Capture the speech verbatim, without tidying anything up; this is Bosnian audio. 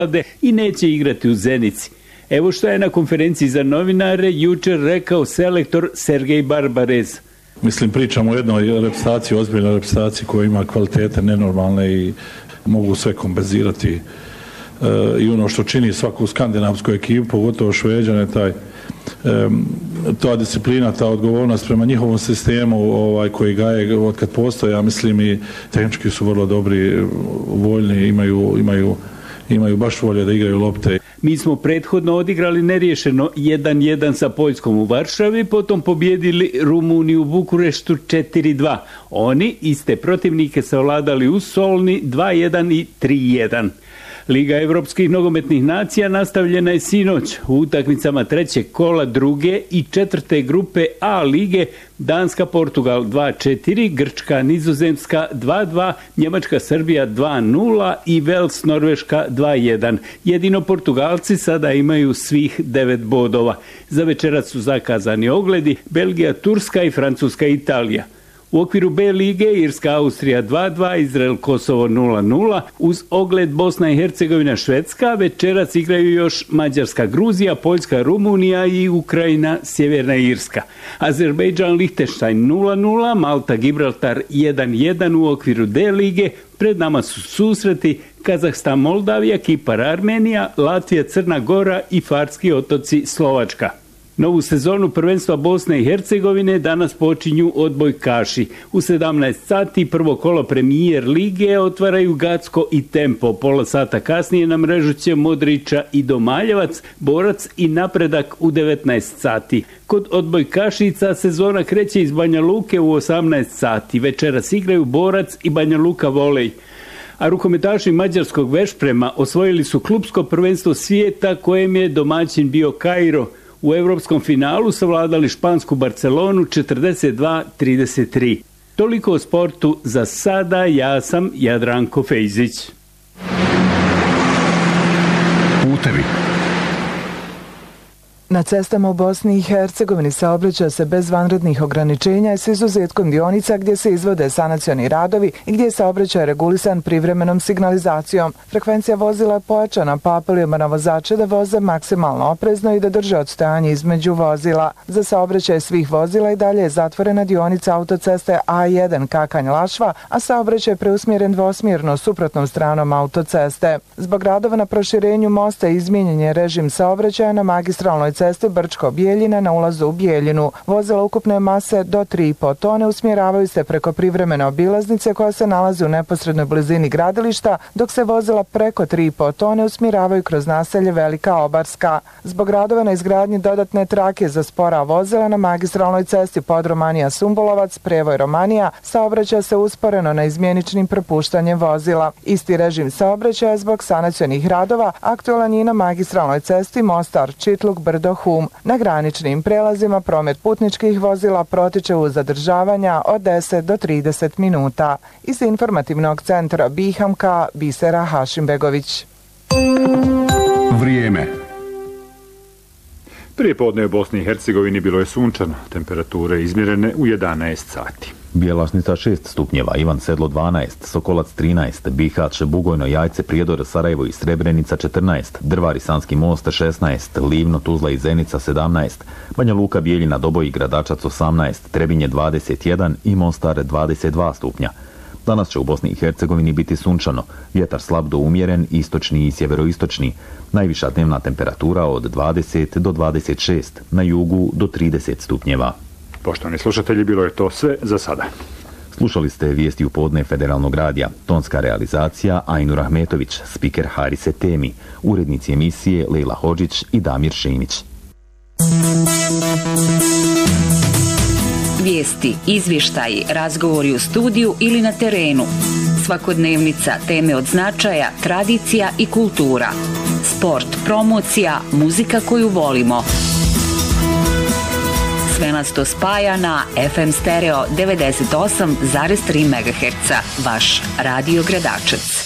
i neće igrati u Zenici. Evo što je na konferenciji za novinare jučer rekao selektor Sergej Barbarez. Mislim, pričamo o jednoj reprezentaciji, ozbiljnoj reprezentaciji koja ima kvalitete nenormalne i mogu sve kompenzirati. E, I ono što čini svaku skandinavsku ekipu, pogotovo Šveđane, taj, e, ta disciplina, ta odgovornost prema njihovom sistemu ovaj, koji gaje od kad postoje, ja mislim i tehnički su vrlo dobri, voljni, imaju, imaju, imaju baš volje da igraju lopte. Mi smo prethodno odigrali neriješeno jedan jedan sa Poljskom u Varšavi, potom pobjedili Rumuniju u Bukureštu četiri dva. Oni iste protivnike savladali u Solni dva jedan i tri jedan. Liga evropskih nogometnih nacija nastavljena je sinoć. U utakmicama trećeg kola druge i četvrte grupe A lige Danska-Portugal dva četiri, Grčka-Nizozemska dva dva, Njemačka-Srbija dva nula i Vels-Norveška dva jedan. Jedino Portugalci sada imaju svih devet bodova. Za večeras su zakazani ogledi Belgija-Turska i Francuska-Italija. U okviru B lige Irska-Austrija dva dva, Izrael-Kosovo nula nula, uz ogled Bosna i Hercegovina Švedska, večeras igraju još Mađarska-Gruzija, Poljska-Rumunija i Ukrajina-Sjeverna Irska. Azerbejdžan-Lihtenštajn nula nula, Malta-Gibraltar jedan jedan u okviru D lige, pred nama su susreti Kazahstan-Moldavija, Kipar-Armenija, Latvija-Crna Gora i Farski otoci Slovačka. Novu sezonu prvenstva Bosne i Hercegovine danas počinju odbojkaši. U sedamnaest sati prvo kolo premijer lige otvaraju Gacko i Tempo. Pola sata kasnije na mrežu će Modrića i Domaljevac, Borac i Napredak u devetnaest sati. Kod odbojkašica sezona kreće iz Banja Luke u osamnaest sati. Večeras igraju Borac i Banja Luka volej. A rukometaši mađarskog Vešprema osvojili su klupsko prvenstvo svijeta kojem je domaćin bio Kairo. U evropskom finalu savladali špansku Barcelonu četrdeset dva trideset tri. Toliko o sportu za sada, ja sam Jadranko Fejzić. Putevi. Na cestama u Bosni i Hercegovini saobraća se bez vanrednih ograničenja s izuzetkom dionica gdje se izvode sanacioni radovi i gdje je saobraćaj regulisan privremenom signalizacijom. Frekvencija vozila je pojačana, pa apelujemo na vozače da voze maksimalno oprezno i da drže odstojanje između vozila. Za saobraćaj svih vozila i dalje je zatvorena dionica autoceste A jedan Kakanj-Lašva, a saobraćaj je preusmjeren dvosmjerno suprotnom stranom autoceste. Zbog radova na proširenju mosta izmijenjen je režim saobraćaja na magistralnoj cesti Brčko-Bijeljina na ulazu u Bijeljinu. Vozila ukupne mase do tri i po tone usmjeravaju se preko privremene obilaznice koja se nalazi u neposrednoj blizini gradilišta, dok se vozila preko tri i po tone usmjeravaju kroz naselje Velika Obarska. Zbog radova na izgradnji dodatne trake za spora vozila na magistralnoj cesti Podromanija-Sumbolovac, prevoj Romanija, saobraća se usporeno na izmjeničnim propuštanjem vozila. Isti režim saobraćaja zbog sanacionih radova aktualan je na magistralnoj cesti Mostar-Čitluk-Brdo Hum. Na graničnim prelazima promet putničkih vozila protiče uz zadržavanja od deset do trideset minuta. Iz informativnog centra Bihamka, Bisera Hašimbegović. Vrijeme. Prije podne u Bosni i Hercegovini bilo je sunčano, temperature izmjerene u jedanaest sati. Bjelašnica šest stupnjeva, Ivan Sedlo dvanaest, Sokolac trinaest, Bihać, Bugojno, Jajce, Prijedor, Sarajevo i Srebrenica četrnaest, Drvar i Sanski most šesnaest, Livno, Tuzla i Zenica sedamnaest, Banja Luka, Bijeljina, Doboj i Gradačac osamnaest, Trebinje dvadeset jedan i Mostar dvadeset dva stupnja. Danas će u Bosni i Hercegovini biti sunčano, vjetar slab do umjeren, istočni i sjeveroistočni, najviša dnevna temperatura od dvadeset do dvadeset šest, na jugu do trideset stupnjeva. Poštovani slušatelji, bilo je to sve za sada. Slušali ste vijesti u podne Federalnog radija, tonska realizacija Ajnur Ahmetović, spiker Harise Temi, urednici emisije Lejla Hodžić i Damir Šimić. Vijesti, izvještaji, razgovori u studiju ili na terenu. Svakodnevnica, teme od značaja, tradicija i kultura. Sport, promocija, muzika koju volimo. Sve nas to spaja na F M stereo devedeset osam zarez tri megaherca. Vaš Radio Gradačac.